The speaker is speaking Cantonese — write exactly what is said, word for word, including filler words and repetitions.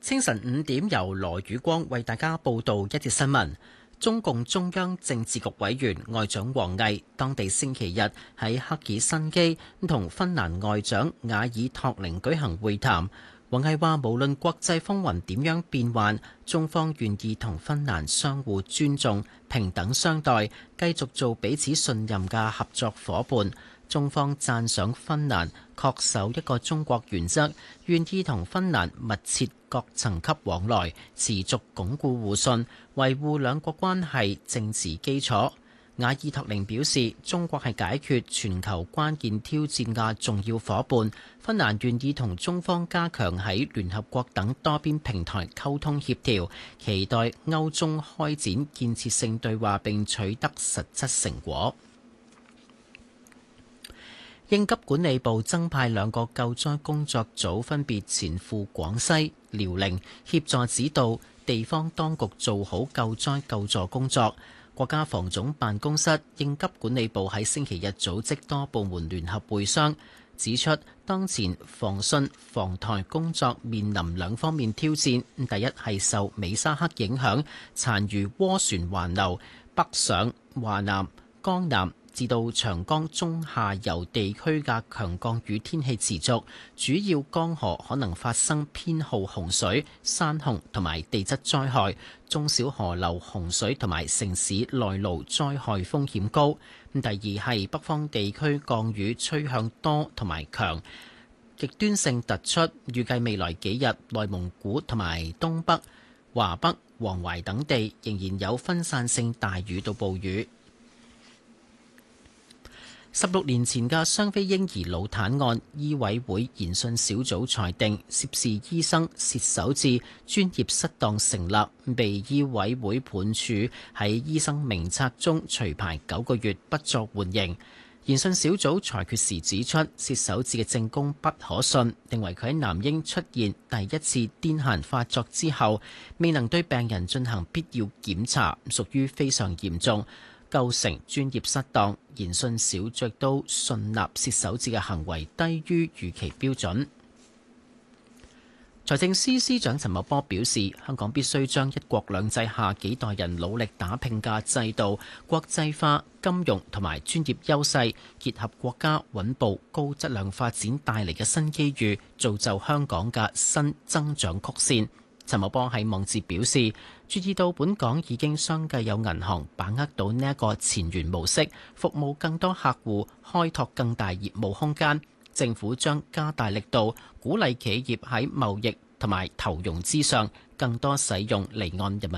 清晨五點，由羅宇光為大家報道一節新聞。中共中央政治局委員外長王毅，當地星期日喺赫爾辛基同芬蘭外長瓦爾托寧舉行會談。王毅話：無論國際風雲點樣變幻，中方願意同芬蘭相互尊重、平等相待，繼續做彼此信任嘅合作夥伴。中方讚賞芬蘭恪守一個中國原則，願意同芬蘭密切各層級往來，持續鞏固互信，維護兩國關係政治基礎。瓦爾托寧表示，中國係解決全球關鍵挑戰嘅重要夥伴，芬蘭願意同中方加強喺聯合國等多邊平台溝通協調，期待歐中開展建設性對話並取得實質成果。應急管理部增派兩個救災工作組，分別前赴廣西、遼寧，協助指導地方當局做好救災救助工作。國家防總辦公室、應急管理部喺星期日組織多部門聯合會商，指出當前防汛防台工作面臨兩方面挑戰。第一係受美沙克影響，殘餘渦旋環流北上華南、江南至到長江中下游地區嘅強降雨天氣持續，主要江河可能發生偏好洪水、山洪同埋地質災害，中小河流洪水同埋城市內澇災害風險高。第二係北方地區降雨趨向多同埋強，極端性突出，預計未來幾日內蒙古同埋東北、華北、黃淮等地仍然有分散性大雨到暴雨。十六年前嘅雙非嬰兒腦癱案，醫委會研訊小組裁定涉事醫生薛守志專業失當成立，被醫委會判處喺醫生名冊中除牌九個月，不作緩刑。研訊小組裁決時指出，薛守志嘅證供不可信，認為佢喺男嬰出現第一次癲癇發作之後，未能對病人進行必要檢查，屬於非常嚴重，構成專業失當。研訊小組都信納薛守志嘅行為低於預期標準。財政司司長陳茂波表示，香港必須將一國兩制下幾代人努力打拼嘅制度、國際化、金融同埋專業優勢，結合國家穩步高質量發展帶嚟嘅新機遇，造就香港嘅新增長曲線。陳茂波喺網誌表示，注意到本港已經相繼有銀行把握到呢一個前沿模式，服務更多客戶，開拓更大業務空間。政府將加大力度，鼓勵企業喺貿易同埋投融資上更多使用離岸人民